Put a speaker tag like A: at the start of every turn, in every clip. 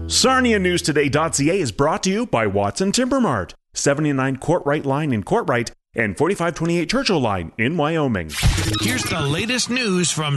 A: SarniaNewsToday.ca is brought to you by Watson Timber Mart, 79 Courtright Line in Courtright and 4528 Churchill Line in Wyoming.
B: Here's the latest news from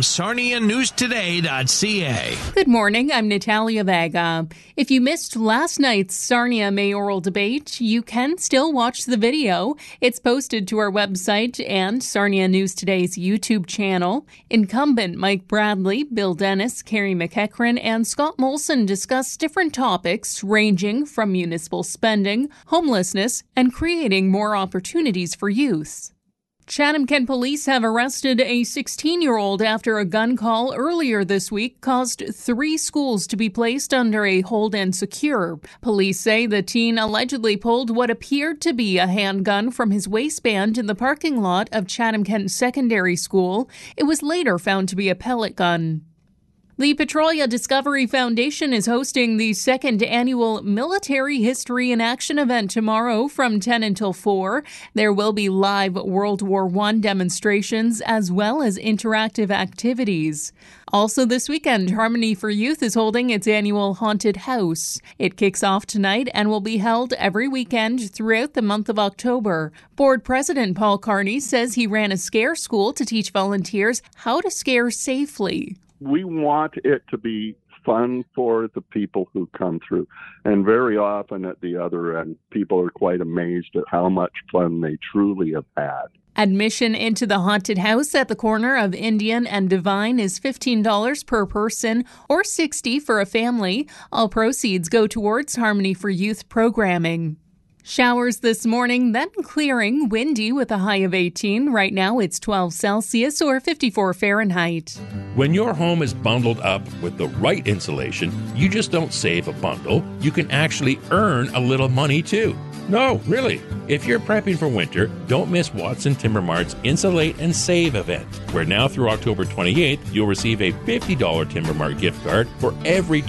B: SarniaNewsToday.ca.
C: Good morning, I'm Natalia Vega. If you missed last night's Sarnia mayoral debate, you can still watch the video. It's posted to our website and Sarnia News Today's YouTube channel. Incumbent Mike Bradley, Bill Dennis, Carrie McEachran, and Scott Molson discuss different topics ranging from municipal spending, homelessness, and creating more opportunities for youth. Chatham-Kent police have arrested a 16-year-old after a gun call earlier this week caused 3 schools to be placed under a hold and secure. Police say the teen allegedly pulled what appeared to be a handgun from his waistband in the parking lot of Chatham-Kent Secondary School. It was later found to be a pellet gun. The Petrolia Discovery Foundation is hosting the 2nd annual Military History in Action event tomorrow from 10 until 4. There will be live World War I demonstrations as well as interactive activities. Also this weekend, Harmony for Youth is holding its annual Haunted House. It kicks off tonight and will be held every weekend throughout the month of October. Board President Paul Carney says he ran a scare school to teach volunteers how to scare safely.
D: We want it to be fun for the people who come through. And very often at the other end, people are quite amazed at how much fun they truly have had.
C: Admission into the haunted house at the corner of Indian and Divine is $15 per person or $60 for a family. All proceeds go towards Harmony for Youth programming. Showers this morning, then clearing, windy with a high of 18. Right now it's 12 Celsius or 54 Fahrenheit.
E: When your home is bundled up with the right insulation, you just don't save a bundle. You can actually earn a little money too. No, really. If you're prepping for winter, don't miss Watson Timber Mart's Insulate and Save event, where now through October 28th, you'll receive a $50 Timber Mart gift card for every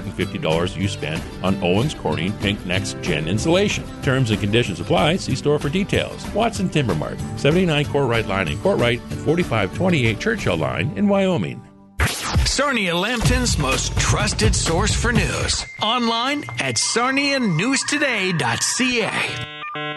E: $250 you spend on Owens Corning Pink Next Gen insulation. Terms and conditions apply. See store for details. Watson Timber Mart, 79 Courtright Line in Courtright and 4528 Churchill Line in Wyoming.
B: Sarnia Lambton's most trusted source for news. Online at SarniaNewsToday.ca.